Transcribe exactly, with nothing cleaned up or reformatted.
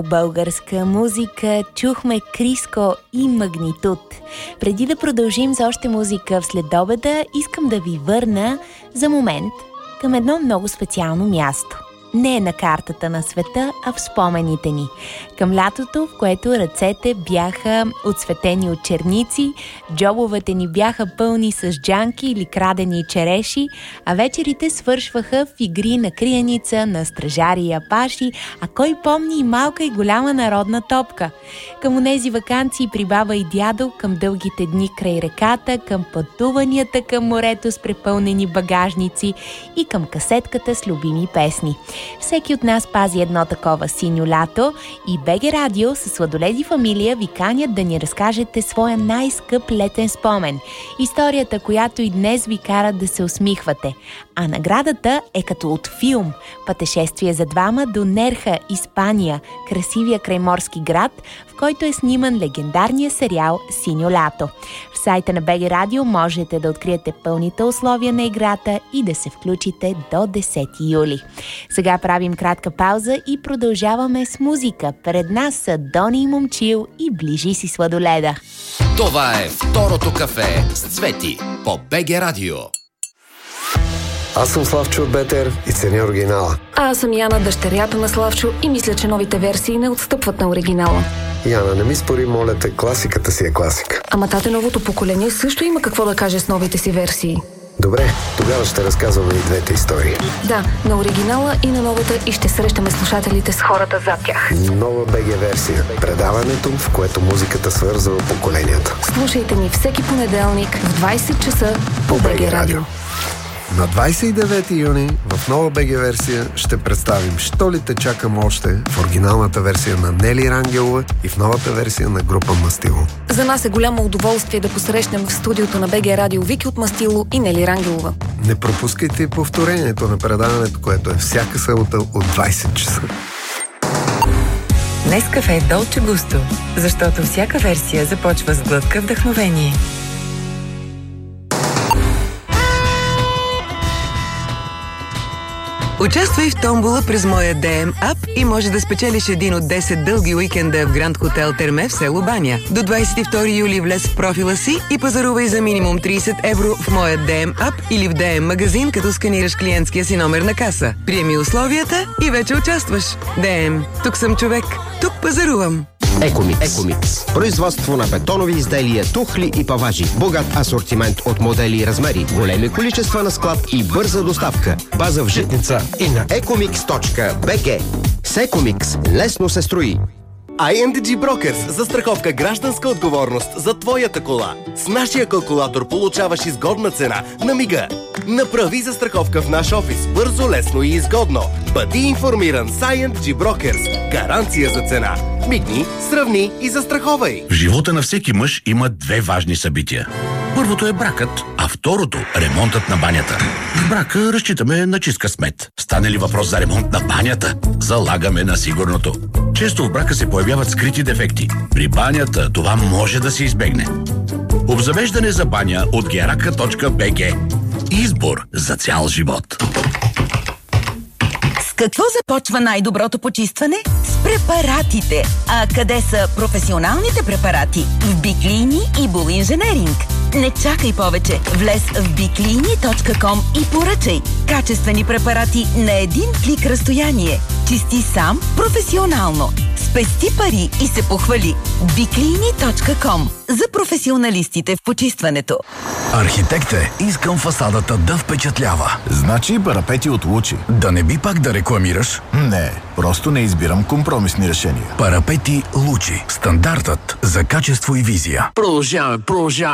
Българска музика чухме Криско и Магнитуд. Преди да продължим с още музика в следобеда, искам да ви върна за момент към едно много специално място. Не е на картата на света, а в спомените ни. Към лятото, в което ръцете бяха отцветени от черници, джобовете ни бяха пълни с джанки или крадени череши, а вечерите свършваха в игри на криеница, на стражари и апаши, а кой помни и малка и голяма народна топка. Към онези ваканции при баба и дядо, към дългите дни край реката, към пътуванията към морето с препълнени багажници и към касетката с любими песни. Всеки от нас пази едно такова синьо лято и БГ Радио със Сладоледи фамилия ви канят да ни разкажете своя най-скъп летен спомен. Историята, която и днес ви кара да се усмихвате. А наградата е като от филм. Пътешествие за двама до Нерха, Испания, красивия крайморски град, в който е сниман легендарния сериал «Синьо лято». В сайта на БГ Радио можете да откриете пълните условия на играта и да се включите до десети юли. Сега правим кратка пауза и продължаваме с музика. Пред нас са Дони и Момчил и Ближи си Сладоледа. Това е второто кафе с Цвети по БГ Радио. Аз съм Славчо от Бетер и ценя оригинала. А аз съм Яна, дъщерята на Славчо, и мисля, че новите версии не отстъпват на оригинала. Яна, не ми спори, моля те, класиката си е класика. Ама тате, новото поколение също има какво да каже с новите си версии. Добре, тогава ще разказваме и двете истории. Да, на оригинала и на новата, и ще срещаме слушателите с хората зад тях. Нова БГ версия. Предаването, в което музиката свързва поколенията. Слушайте ни всеки понеделник в двайсет часа по БГ Радио. На двайсет и девети юни в нова БГ версия ще представим "Що ли те чакам още" в оригиналната версия на Нели Рангелова и в новата версия на група Мастило. За нас е голямо удоволствие да посрещнем в студиото на БГ Радио Вики от Мастило и Нели Рангелова. Не пропускайте повторението на предаването, което е всяка събота от двайсет часа. Нескафе е Долче Густо, защото всяка версия започва с глътка вдъхновение. Участвай в томбола през моя ди ем ап и може да спечелиш един от десет дълги уикенда в Гранд Хотел Терме в село Баня. До двайсет и втори юли влез в профила си и пазарувай за минимум трийсет евро в моя ди ем ап или в ди ем магазин, като сканираш клиентския си номер на каса. Приеми условията и вече участваш. ди ем. Тук съм човек. Тук пазарувам. Екомикс. Екомикс. Производство на бетонови изделия, тухли и паважи. Богат асортимент от модели и размери. Големи количества на склад и бърза доставка. База в Житница и на екомикс точка би джи. С Екомикс лесно се строи. ай енд джи Brokers. Застраховка гражданска отговорност за твоята кола. С нашия калкулатор получаваш изгодна цена на мига. Направи застраховка в наш офис. Бързо, лесно и изгодно. Бъди информиран с ай енд джи Brokers. Гаранция за цена. Мигни, сравни и застраховай. В живота на всеки мъж има две важни събития. Първото е бракът, а второто – ремонтът на банята. В брака разчитаме на чист късмет. Стане ли въпрос за ремонт на банята, залагаме на сигурното. Често в брака се появяват скрити дефекти. При банята това може да се избегне. Обзавеждане за баня от герака точка би джи. Избор за цял живот. С какво започва най-доброто почистване? С препаратите. А къде са професионалните препарати? В Биклини и Бул Инженеринг. Не чакай повече. Влез в биклини точка ком и поръчай. Качествени препарати на един клик разстояние. Чисти сам професионално. Спести пари и се похвали. биклини точка ком. За професионалистите в почистването. Архитект е, искам фасадата да впечатлява. Значи парапети от Лучи. Да не би пак да рекламираш? Не, просто не избирам компромисни решения. Парапети Лучи. Стандартът за качество и визия. Продължаваме, продължаваме.